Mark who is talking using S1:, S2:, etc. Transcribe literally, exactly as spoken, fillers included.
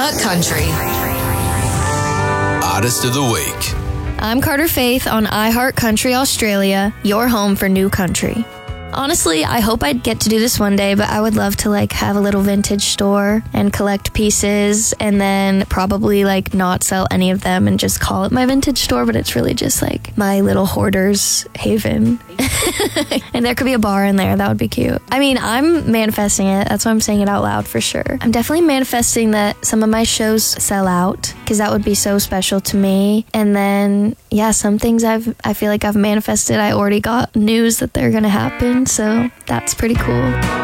S1: iHeart Country.
S2: Artist of the Week.
S3: I'm Carter Faith on iHeart Country Australia, your home for new country. Honestly, I hope I'd get to do this one day, but I would love to like have a little vintage store and collect pieces and then probably like not sell any of them and just call it my vintage store, but it's really just like my little hoarder's haven. And there could be a bar in there. That would be cute. I mean, I'm manifesting it. That's why I'm saying it out loud for sure. I'm definitely manifesting that some of my shows sell out because that would be so special to me. And then, yeah, some things I've, I feel like I've manifested. I already got news that they're going to happen. So that's pretty cool.